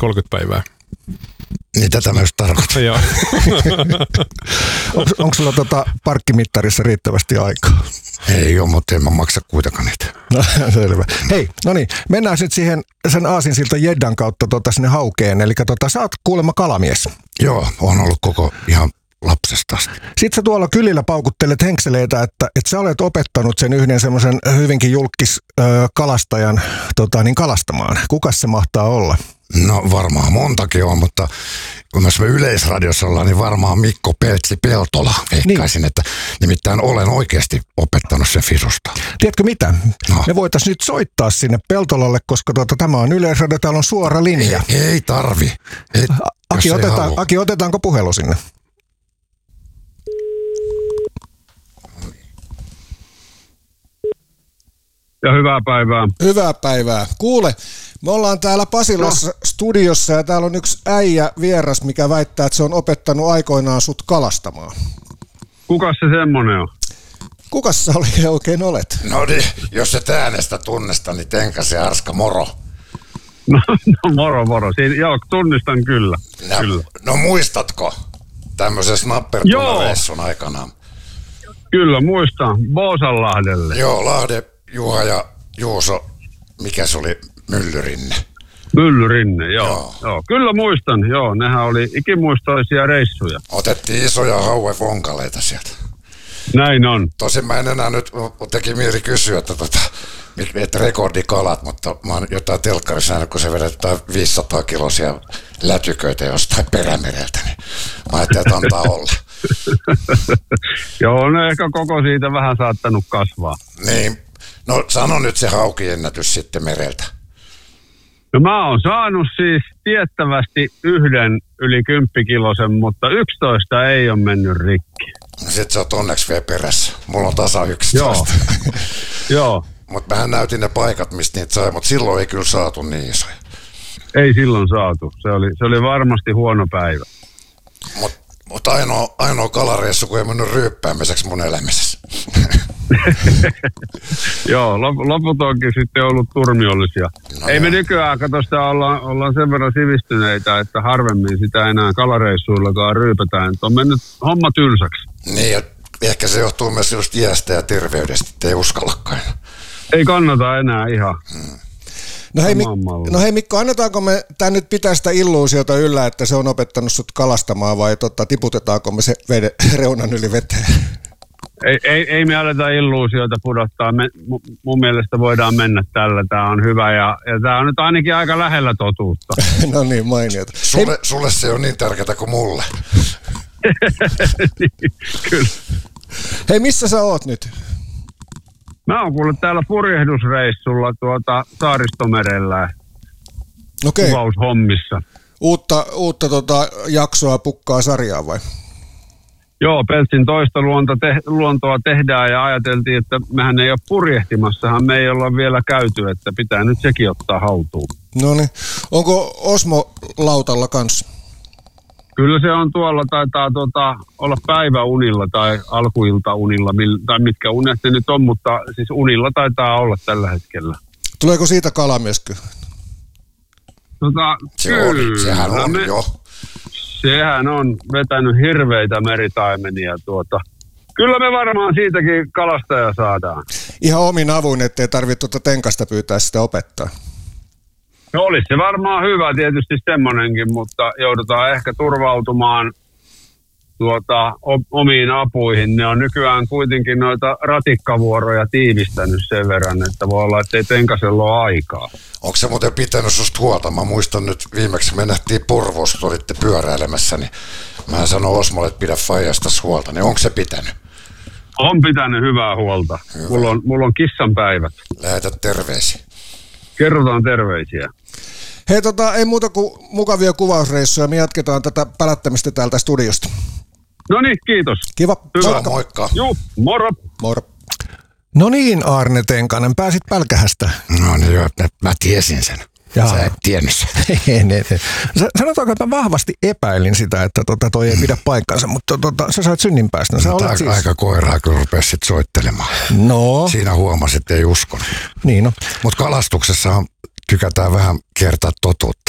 30 päivää. Niin tätä mä just tarkoitan. Joo. Onko sulla parkkimittarissa riittävästi aikaa? Ei ole, mutta en mä maksa kuitenkaan niitä. No, selvä. Hei, no niin, mennään sitten siihen sen aasinsilta Jeddan kautta sinne Haukeen. Eli sä oot kuulemma kalamies. Joo, on ollut koko ihan lapsesta asti. Sitten sä tuolla kylillä paukuttelet henkseleitä, että sä olet opettanut sen yhden semmoisen hyvinkin julkis kalastajan kalastamaan. Kukas se mahtaa olla? No varmaan montakin on, mutta kun me Yleisradiossa ollaan, niin varmaan Mikko Peltsi-Peltola veikkaisin, että nimittäin olen oikeasti opettanut sen fisusta. Tiedätkö mitä? No. Me voitaisiin nyt soittaa sinne Peltolalle, koska tämä on Yleisradio, täällä on suora linja. Ei tarvi. Aki, otetaanko puhelu sinne? Ja hyvää päivää. Hyvää päivää. Kuule, me ollaan täällä Pasilassa studiossa ja täällä on yksi äijä vieras, mikä väittää, että se on opettanut aikoinaan sut kalastamaan. Kukas se semmonen on? Kukas sä oikein olet? No niin, jos et äänestä tunnista, niin Tenkäsen Arska, moro. No moro. Joo, tunnistan kyllä. No muistatko tämmöisen snappertunareissun aikanaan? Kyllä, muistan. Boosanlahdelle. Joo, Lahde, Juha ja Juuso, mikä se oli, Myllyrinne. Myllyrinne, joo. Kyllä muistan, joo. Nehän oli ikimuistoisia reissuja. Otettiin isoja hauevonkaleita sieltä. Näin on. Tosin mä en enää nyt, teki mieli kysyä, että rekordikalat, mutta mä oon jotain telkkarissa nähnyt, kun se vedetään 500 kiloisia lätyköitä jostain Perämereltä, niin mä ajattelin, että antaa olla. Joo, no ehkä koko siitä vähän saattanut kasvaa. Niin, no sano nyt se haukiennätys sitten mereltä. No mä oon saanut siis tiettävästi yhden yli 10-kilosen, mutta 11 ei ole mennyt rikki. No sit sä oot onneksi vielä perässä. Mulla on tasa 11. Joo. Mutta mähän näytin ne paikat, mistä niitä sai, mutta silloin ei kyllä saatu niin isoja. Ei silloin saatu. Se oli varmasti huono päivä. Mutta ainoa kalareissu, kun ei mennyt ryyppäämiseksi mun elämisessä. Joo, loput onkin sitten ollut turmiollisia. No ei joo. me nykyään, kato sitä ollaan sen verran sivistyneitä, että harvemmin sitä enää kalareissuillakaan ryypätään. On mennyt homma tylsäksi. Niin, ja ehkä se johtuu myös just iästä ja terveydestä, ettei uskallakaan. Ei kannata enää ihan. No hei Mikko, annetaanko me tän nyt pitää sitä illuusiota yllä, että se on opettanut sut kalastamaan vai tiputetaanko me se reunan yli veteen? Ei me aleta illuusioita pudottaa. Mun mielestä voidaan mennä tällä. Tämä on hyvä ja tämä on nyt ainakin aika lähellä totuutta. No niin, mainiota. Sulle se on niin tärkeää kuin mulle. Kyllä. Hei, missä sä oot nyt? Mä oon kuullut täällä purjehdusreissulla Saaristomerellä. Okei. Kuvaushommissa. Uutta jaksoa pukkaa sarjaa vai? Joo, Peltsin toista luontoa tehdään ja ajateltiin, että mehän ei ole purjehtimassahan, me ei olla vielä käyty, että pitää nyt sekin ottaa haltuun. No niin. Onko Osmo lautalla kanssa? Kyllä se on tuolla, taitaa olla päiväunilla tai alkuiltaunilla, tai mitkä unet se nyt on, mutta siis unilla taitaa olla tällä hetkellä. Tuleeko siitä kalamesky? Sehän on jo. Sehän on vetänyt hirveitä meritaimenia. Kyllä me varmaan siitäkin kalastaja saadaan. Ihan omin avuin, ettei tarvitse tenkasta pyytää sitä opettaa. No olisi se varmaan hyvä tietysti semmoinenkin, mutta joudutaan ehkä turvautumaan omiin apuihin. Ne on nykyään kuitenkin noita ratikkavuoroja tiivistänyt sen verran, että voi olla, että ei tenkasella ole aikaa. Onko se muuten pitänyt susta huolta? Mä muistan nyt viimeksi me nähtiin Porvoossa, kun olitte pyöräilemässä, niin mä sanoin Osmolle, että pidä faijastas huolta, niin onko se pitänyt? On pitänyt hyvää huolta. Hyvä. Mulla on kissan päivät. Lähetä terveisiä. Kerrotaan terveisiä. Hei, ei muuta kuin mukavia kuvausreissuja. Me jatketaan tätä pälättämistä täältä studiosta. No niin, kiitos. Kiva. Hyvä. Moikka. Juu, moro. Moro. No niin, Aarne Tenkanen, pääsit Pälkähästä. No niin, joo, mä tiesin sen. Jaa. Sä et tiennyt sen. Sanotaanko, että mä vahvasti epäilin sitä, että toi ei pidä paikkansa, mutta sä sait synninpäästön. Sä olet siis aika koiraa, kun rupesi sit soittelemaan. No. Siinä huomasit, että ei uskonut. Niin no. Mutta kalastuksessahan tykätään vähän kertaa totuutta.